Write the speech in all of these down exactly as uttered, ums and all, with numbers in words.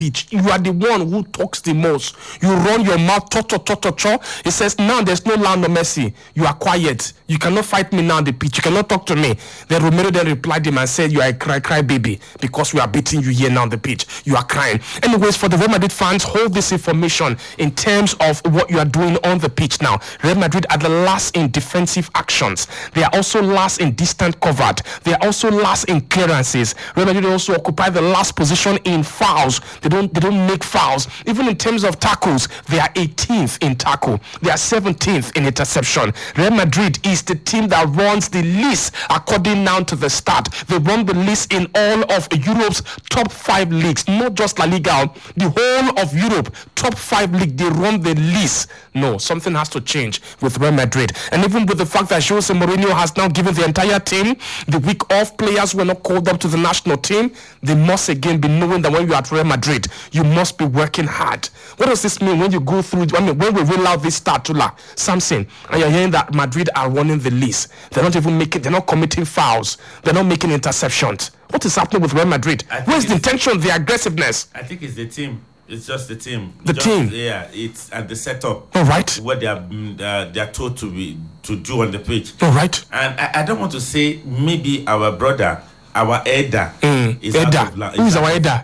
pitch. You are the one who talks the most. You run your mouth, cho cho cho cho cho. He says, now there's no land, no mercy. You are quiet. You cannot fight me now on the pitch. You cannot talk to me. Then Romero then replied him and said, you are a cry cry baby because we are beating you here now on the pitch. You are crying. Anyways, for the Real Madrid fans, hold this information in terms of what you are doing on the pitch now. Real Madrid are the last in defensive actions. They are also last in distant covered. They are also last in clearances. Real Madrid also occupy the last position in fouls. They don't they don't make fouls. Even in terms of tackles, they are eighteenth in tackle. They are seventeenth in interception. Real Madrid is the team that runs the least according now to the start. They run the least in all of Europe's top five leagues, not just La Liga. The whole of Europe, top five league, they run the least. No, something has to change with Real Madrid. And even with the fact that Jose Mourinho has now given the entire team the week off, players were not called up to the national team, they must again be knowing that when you are at Real Madrid, you must be working hard. What does this mean when you go through, I mean, when we roll out this statula, Samson, and you're hearing that Madrid are running the least. They're not even making, they're not committing fouls. They're not making interceptions. What is happening with Real Madrid? Where's the intention, the aggressiveness? I think it's the team. It's just the team. The just, team. Yeah, it's at the setup. All right. What they are uh, they are told to be to do on the pitch. All right. And I, I don't want to say maybe our brother, our Eda, mm. is Eda. out of la- Who is our Eda?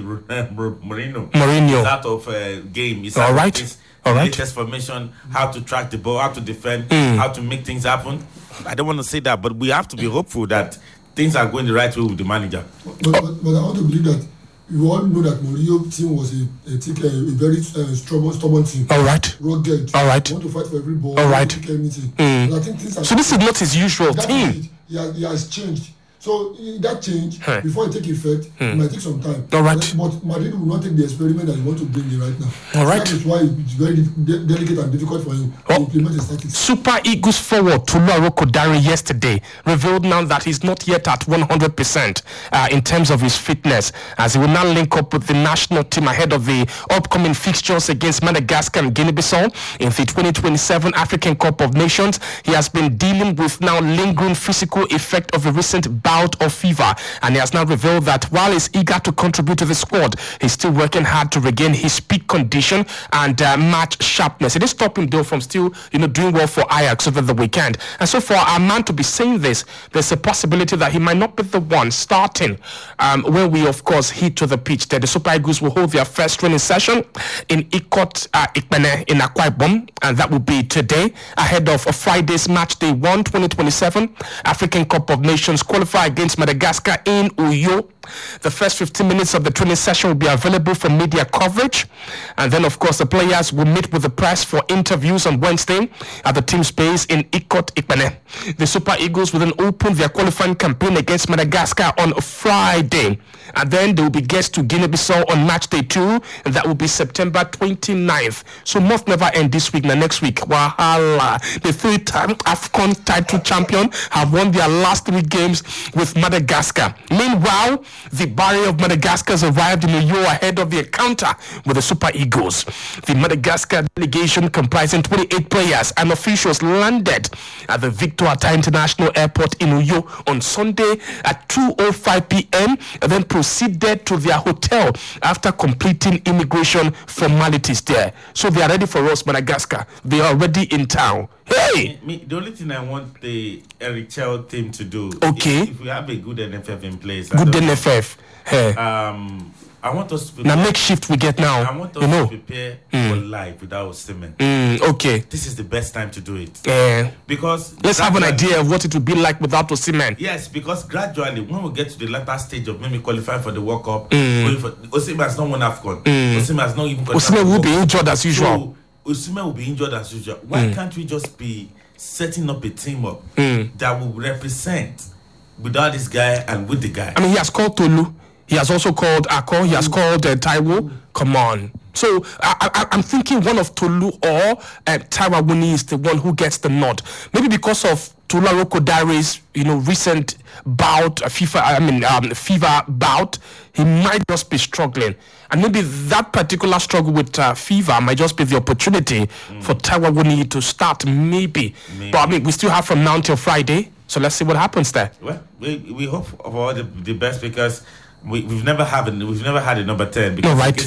Mourinho. Mourinho. Is out of uh, game. Is All out right. of his All right. latest formation, how to track the ball, how to defend, mm. how to make things happen. I don't want to say that, but we have to be hopeful that things are going the right way with the manager. But, but, but I want to believe that you all know that Mourinho team was a, a, a, a very uh, stubborn, stubborn team. All right. Rugged. All right. Want to fight for every ball. All right. Take anything. Mm. I think things are so this is not his usual that team. It, he, has, he has changed. So that change, huh. before it take effect, hmm. it might take some time. All right. But Madrid will not take the experiment that you want to bring in right now. All right. That is why it's very de- delicate and difficult for him oh. to implement his tactics. Super Eagles forward Tolu Arokodare yesterday revealed now that he's not yet at one hundred percent uh, in terms of his fitness, as he will now link up with the national team ahead of the upcoming fixtures against Madagascar and Guinea-Bissau in the twenty twenty-seven African Cup of Nations. He has been dealing with now lingering physical effect of a recent bout of fever, and he has now revealed that while he's eager to contribute to the squad, he's still working hard to regain his peak condition and uh, match sharpness. It didn't stop him though from still, you know, doing well for Ajax over the weekend. And so for our man to be saying this, there's a possibility that he might not be the one starting um, when we of course head to the pitch. There, the Super Eagles will hold their first training session in Ikot uh, Ikpene in Akwa Ibom, and that will be today ahead of a Friday's match day one twenty twenty-seven African Cup of Nations qualify against Madagascar in Uyo. The first fifteen minutes of the training session will be available for media coverage, and then of course the players will meet with the press for interviews on Wednesday at the team's base in Ikot Ikpene. The Super Eagles will then open their qualifying campaign against Madagascar on Friday, and then they will be guests to Guinea-Bissau on match day two, and that will be September twenty-ninth. So must never end this week. Now next week, wahala. The three-time AFCON title champion have won their last three games with Madagascar. Meanwhile, the barrier of Madagascar has arrived in Uyo ahead of the encounter with the Super Eagles. The Madagascar delegation, comprising twenty-eight players and officials, landed at the Victor Atta International Airport in Uyo on Sunday at two oh five p.m. and then proceeded to their hotel after completing immigration formalities there. So they are ready for us, Madagascar. They are already in town. Hey! Me, me, the only thing I want the Eric Chell team to do, okay, if, if we have a good N F F in place, good N F F. Hey. Um, I want us to prepare. Now makeshift we get now. I want us you know? to prepare mm. for life without Osimhen. Mm, okay. This is the best time to do it. Yeah. Because let's have an idea of what it will be like without Osimhen. Yes, because gradually, when we get to the latter stage of maybe qualifying for the World Cup, mm. Osimhen has not won AFCON. Mm. Osimhen has not even. Osimhen will be injured as usual. So, Osimhen will be injured as usual. Why mm. can't we just be setting up a team up mm. that will represent without this guy and with the guy? I mean, he has called Tolu. He has also called Ako. He has called uh, Taiwo. Come on. So I, I, I'm thinking one of Tolu or uh, Taiwo Awoniyi is the one who gets the nod. Maybe because of Tolu Arokodare's, you know, recent bout, uh, FIFA, I mean, um, fever bout, he might just be struggling. And maybe that particular struggle with uh, fever might just be the opportunity mm. for Taiwo Awoniyi to start, maybe. maybe. But I mean, we still have from now until Friday. So let's see what happens there. Well, we, we hope for all the, the best because we, we've never had a, we've never had a number ten because No, right.